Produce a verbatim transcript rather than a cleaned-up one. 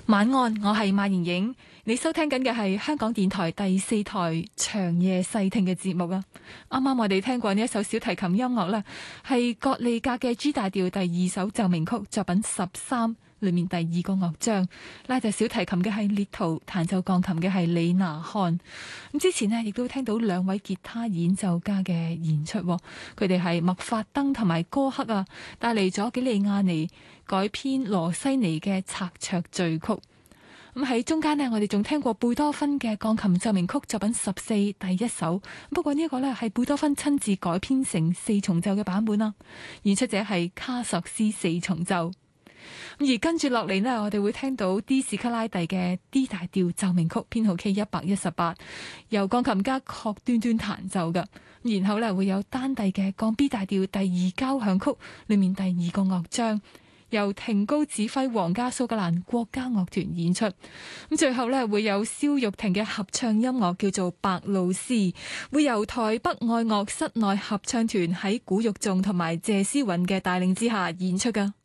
晚安，我係馬妍影。你收聽緊嘅係香港電台第四台長夜細聽嘅節目啊！啱啱我哋聽過呢一首小提琴音樂啦，係葛利格嘅 G 大調第二首奏鳴曲作品十三裏面第二個樂章。拉著小提琴嘅係列圖，彈奏鋼琴嘅係李拿漢。咁之前呢，亦都聽到兩位吉他演奏家嘅演出，佢哋係麥法登同埋哥克啊，帶嚟咗幾利亞尼改編羅西尼嘅策卓序曲。咁喺中間呢，我哋仲聽過貝多芬嘅鋼琴奏鳴曲作品十四第一首。不過呢一個呢，係貝多芬親自改編成四重奏嘅版本啦。演出者係卡索斯四重奏。而跟住落嚟呢，我哋會聽到 D 士卡拉蒂嘅 D 大調奏鳴曲編號 K 一百一十八，由鋼琴家郝端端彈奏嘅。然後呢，會有丹蒂嘅降 B 大調第二交響曲裏面第二個樂章，由廷高指揮皇家蘇格蘭國家樂團演出。咁最後呢，會有蕭玉婷嘅合唱音樂叫做《白露絲》，會由台北愛樂室內合唱團喺古玉頌同埋謝思韻嘅帶領之下演出噶。